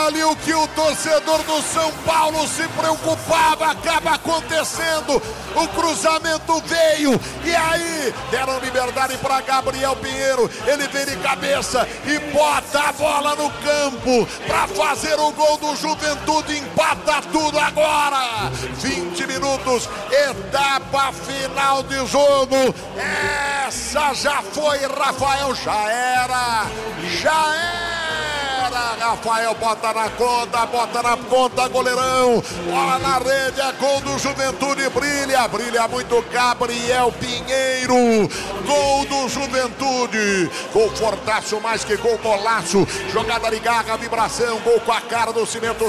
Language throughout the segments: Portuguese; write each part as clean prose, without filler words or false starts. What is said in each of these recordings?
Olha o que o torcedor do São Paulo se preocupava, acaba acontecendo. O cruzamento veio e aí deram liberdade para Gabriel Pinheiro. Ele vem de cabeça e bota a bola no campo para fazer o gol do Juventude. Empata tudo agora. 20 minutos, etapa final de jogo. Essa já foi, Rafael, já era. Rafael bota na conta, goleirão. Bola na rede, é gol do Juventude, brilha muito Gabriel Pinheiro. Gol do Juventude. Gol fortaço, mais que gol, golaço. Jogada de garra, vibração, gol com a cara do Cimento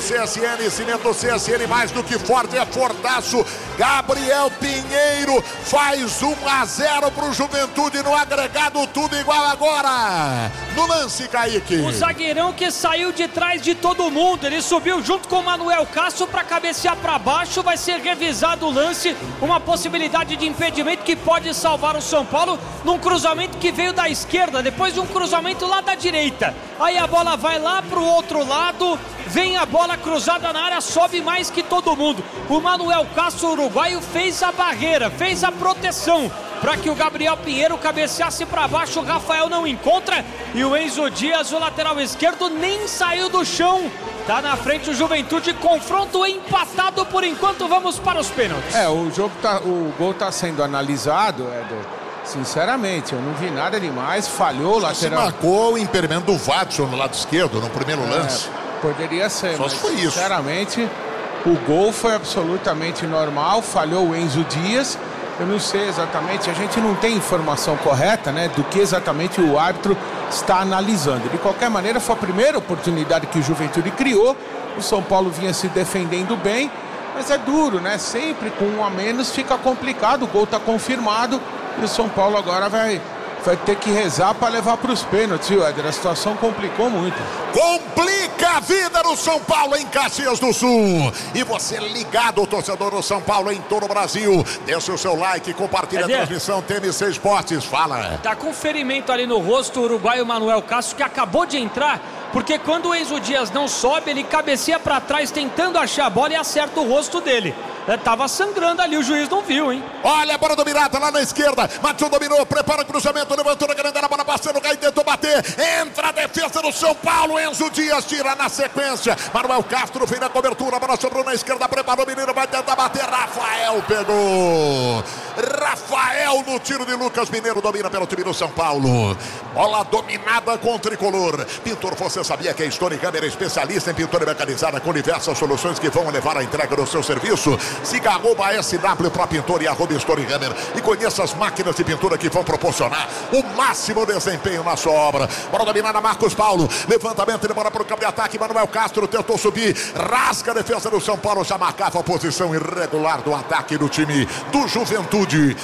CSN, mais do que forte, é fortaço. Gabriel Pinheiro faz 1-0 pro Juventude no agregado, tudo igual agora. No lance, Kaique. O zagueirão que saiu de trás de todo mundo, ele subiu junto com o Manuel Castro para cabecear para baixo. Vai ser revisado o lance, uma possibilidade de impedimento que pode salvar o São Paulo num cruzamento que veio da esquerda, depois de um cruzamento lá da direita. Aí a bola vai lá pro outro lado, vem a bola cruzada na área, sobe mais que todo mundo. O Manuel Castro, uruguaio, fez a barreira, fez a proteção para que o Gabriel Pinheiro cabeceasse para baixo. O Rafael não encontra e o Enzo Dias, o lateral esquerdo, nem saiu do chão. Tá na frente o Juventude, confronto empatado por enquanto. Vamos para os pênaltis. O gol tá sendo analisado, Éder. Sinceramente, eu não vi nada demais. Falhou o lateral. Se marcou o impedimento do Watson no lado esquerdo, no primeiro lance. Poderia ser, só mas se foi isso. Sinceramente, o gol foi absolutamente normal. Falhou o Enzo Dias. Eu não sei exatamente, a gente não tem informação correta, né, do que exatamente o árbitro está analisando. De qualquer maneira, foi a primeira oportunidade que o Juventude criou. O São Paulo vinha se defendendo bem, mas é duro, né? Sempre com um a menos fica complicado. O gol está confirmado e o São Paulo agora vai ter que rezar para levar para os pênaltis, viu, Éder? A situação complicou muito. Complica a vida do São Paulo em Caxias do Sul. E você ligado, torcedor do São Paulo em todo o Brasil. Deixa o seu like, compartilha a transmissão TMC Esportes. Fala. Tá com ferimento ali no rosto o uruguaio Manuel Castro, que acabou de entrar, porque quando o Enzo Dias não sobe, ele cabeceia para trás tentando achar a bola e acerta o rosto dele. Tava sangrando ali, o juiz não viu, hein? Olha a bola dominada lá na esquerda. Matheus dominou, prepara o cruzamento, levantou na grande, a bola passando, cai, tentou bater. Entra a defesa do São Paulo. Enzo Dias tira na sequência. Manuel Castro vem na cobertura, a bola sobrou na esquerda, preparou o menino, vai tentar bater. Rafael pegou. Rafael no tiro de Lucas Mineiro, domina pelo time do São Paulo. Bola dominada com o tricolor. Pintor, você sabia que a Stone Hammer é especialista em pintura mecanizada com diversas soluções que vão levar a entrega do seu serviço? Siga @SW para pintor e @Stone Hammer e conheça as máquinas de pintura que vão proporcionar o máximo desempenho na sua obra. Bola dominada, Marcos Paulo. Levantamento, ele bora para o campo de ataque. Manuel Castro tentou subir, rasga a defesa do São Paulo, já marcava a posição irregular do ataque do time do Juventude.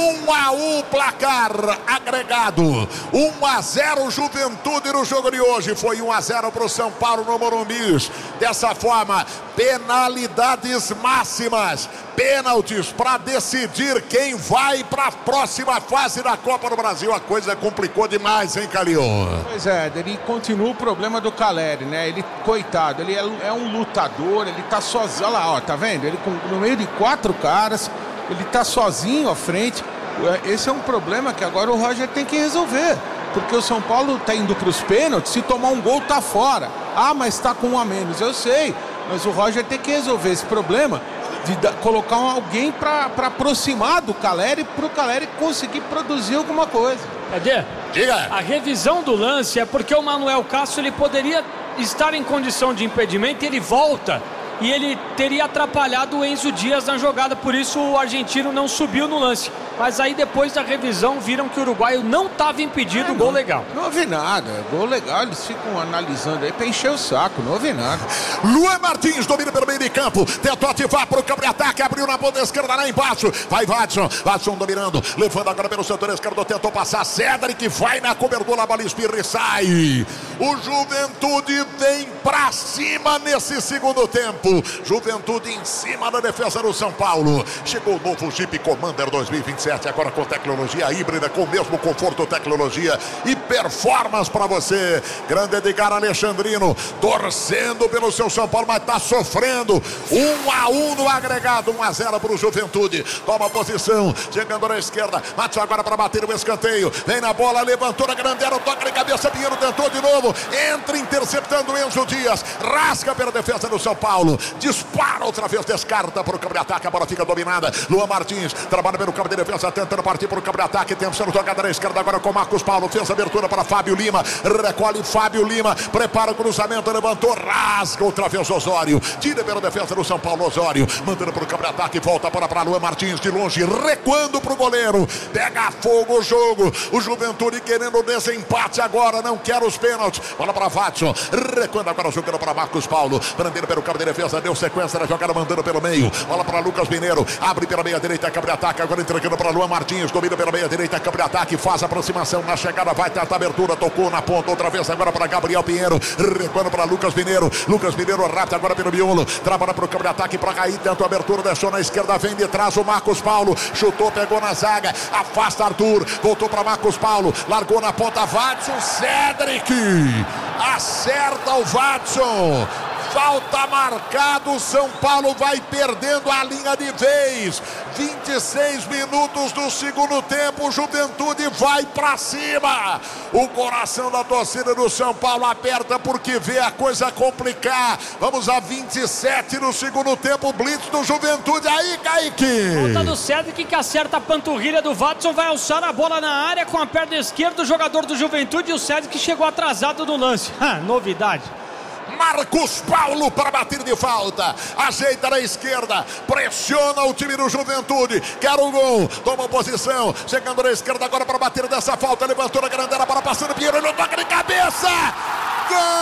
1-1 placar agregado. 1-0 Juventude no jogo de hoje. Foi 1-0 para o São Paulo no Morumbi. Dessa forma, penalidades máximas, pênaltis para decidir quem vai para a próxima fase da Copa do Brasil. A coisa complicou demais, hein, Calil? Pois é, ele continua o problema do Caleri, né? Ele, coitado, ele é um lutador, ele tá sozinho, olha lá, ó, tá vendo? Ele no meio de 4 caras, ele tá sozinho à frente. Esse é um problema que agora o Roger tem que resolver, porque o São Paulo tá indo para os pênaltis, se tomar um gol tá fora. Ah, mas tá com 1 a menos, eu sei, mas o Roger tem que resolver esse problema de colocar alguém para aproximar do Caleri, para o Caleri conseguir produzir alguma coisa. Cadê? Diga. A revisão do lance é porque o Manuel Castro, ele poderia estar em condição de impedimento e ele volta e ele teria atrapalhado o Enzo Dias na jogada, por isso o argentino não subiu no lance. Mas aí depois da revisão viram que o uruguaio não estava impedido, gol legal. Não houve nada, gol legal, eles ficam analisando aí pra encher o saco, não houve nada. Luan Martins domina pelo meio de campo, tentou ativar para o campo de ataque, abriu na ponta esquerda lá embaixo, vai Watson dominando, levando agora pelo setor esquerdo, tentou passar, Cedric vai na cobertura, a bola espirra e sai. O Juventude vem pra cima nesse segundo tempo, Juventude em cima da defesa do São Paulo. Chegou o novo Jeep Commander 2025 27, agora com tecnologia híbrida, com o mesmo conforto, tecnologia e performance para você. Grande Edgar Alexandrino, torcendo pelo seu São Paulo, mas tá sofrendo. 1-1 no agregado, 1-0 para o Juventude. Toma posição, chegando na esquerda, Matheus agora para bater o escanteio, vem na bola, levantou na grande área, toca de cabeça, Pinheiro tentou de novo, entra interceptando Enzo Dias, rasga pela defesa do São Paulo, dispara outra vez, descarta para o campo de ataque, a bola fica dominada. Luan Martins trabalha pelo campo de defesa, tentando partir para o campo de ataque, tentando jogada na esquerda agora com Marcos Paulo, fez a abertura para Fábio Lima, recolhe Fábio Lima, prepara o cruzamento, levantou, rasga outra vez Osório, tira pela defesa do São Paulo, Osório, mandando para o campo de ataque, volta para Luan Martins de longe, recuando para o goleiro, pega fogo o jogo, o Juventude querendo o desempate agora, não quer os pênaltis, bola para Watson, recuando agora jogando para Marcos Paulo, Brandeiro pelo campo de defesa, deu sequência na jogada, mandando pelo meio, bola para Lucas Mineiro, abre pela meia direita, campo de ataque, agora entregando para Luan Martins, domina pela meia direita, campo de ataque, faz a aproximação na chegada, vai tentar a abertura, tocou na ponta, outra vez agora para Gabriel Pinheiro, recuando para Lucas Mineiro rápido agora pelo miolo, trabalha para o campo de ataque, para cair, tenta a abertura, deixou na esquerda, vem de trás o Marcos Paulo, chutou, pegou na zaga, afasta Arthur, voltou para Marcos Paulo, largou na ponta, Watson, Cedric, acerta o Watson, falta marcado, São Paulo vai perdendo a linha de vez, 26 minutos do segundo tempo, Juventude vai pra cima, o coração da torcida do São Paulo aperta porque vê a coisa complicar, vamos a 27 no segundo tempo, blitz do Juventude, aí Kaique. Falta do Cedric que acerta a panturrilha do Watson, vai alçar a bola na área com a perna esquerda do jogador do Juventude e o Cedric chegou atrasado no lance, novidade. Marcos Paulo para bater de falta, ajeita na esquerda, pressiona o time do Juventude, quer o gol, toma posição, chegando na esquerda agora para bater dessa falta, levantou na grande área, para passando Pinheiro, ele toca de cabeça, gol!